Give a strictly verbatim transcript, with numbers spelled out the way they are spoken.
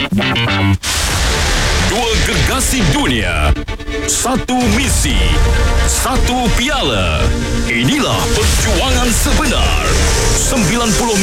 Dua gergasi dunia, satu misi, satu piala. Inilah perjuangan sebenar. sembilan puluh